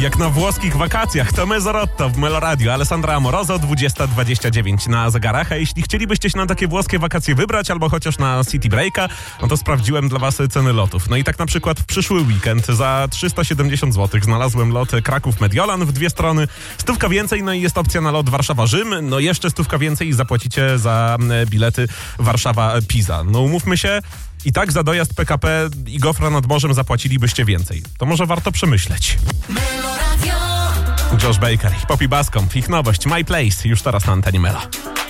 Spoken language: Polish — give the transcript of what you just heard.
Jak na włoskich wakacjach, to Mezzorotto w Meloradio, Alessandra Amoroso, 20:29 na zegarach. A jeśli chcielibyście się na takie włoskie wakacje wybrać, albo chociaż na City Breaka, no to sprawdziłem dla was ceny lotów. No i tak na przykład w przyszły weekend za 370 zł znalazłem lot Kraków-Mediolan w dwie strony, 100 więcej, no i jest opcja na lot Warszawa-Rzym, no jeszcze 100 więcej i zapłacicie za bilety Warszawa-Pisa. No umówmy się, i tak za dojazd PKP i Gofra nad morzem zapłacilibyście więcej. To może warto przemyśleć. Josh Baker i Poppy Bascomb, ich nowość My Place, już teraz na antenie Melo.